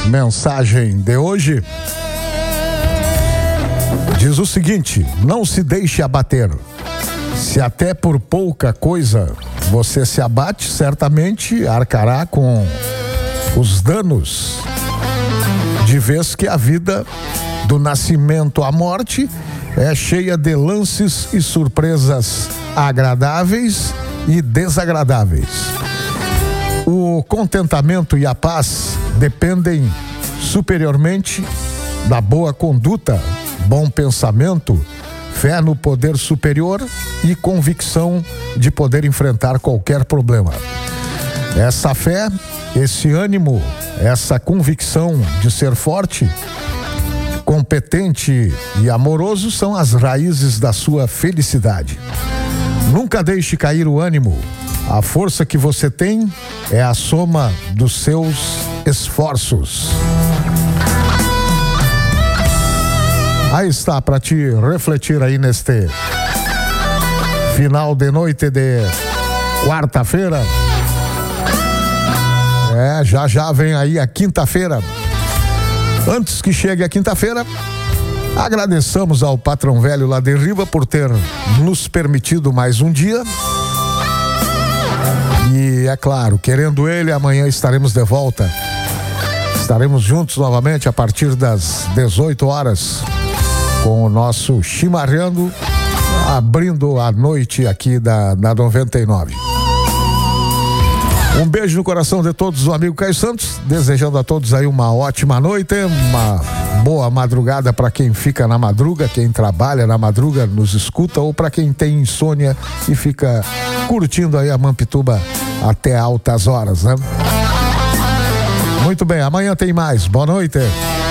mensagem de hoje diz o seguinte: não se deixe abater. Se até por pouca coisa você se abate, certamente arcará com os danos, de vez que a vida, do nascimento à morte, é cheia de lances e surpresas agradáveis e desagradáveis. O contentamento e a paz dependem superiormente da boa conduta, bom pensamento, fé no poder superior e convicção de poder enfrentar qualquer problema. Essa fé, esse ânimo, essa convicção de ser forte, competente e amoroso são as raízes da sua felicidade. Nunca deixe cair o ânimo. A força que você tem é a soma dos seus esforços. Aí está, para te refletir aí neste final de noite de quarta-feira. Já vem aí a quinta-feira. Antes que chegue a quinta-feira, agradecemos ao patrão velho lá de Riva por ter nos permitido mais um dia. E é claro, querendo ele, amanhã estaremos de volta. Estaremos juntos novamente a partir das 18 horas com o nosso Chimarrando, abrindo a noite aqui da 99. Um beijo no coração de todos os amigos Caio Santos, desejando a todos aí uma ótima noite, uma boa madrugada para quem fica na madruga, quem trabalha na madruga, nos escuta, ou para quem tem insônia e fica curtindo aí a Mampituba até altas horas, né? Muito bem, amanhã tem mais. Boa noite.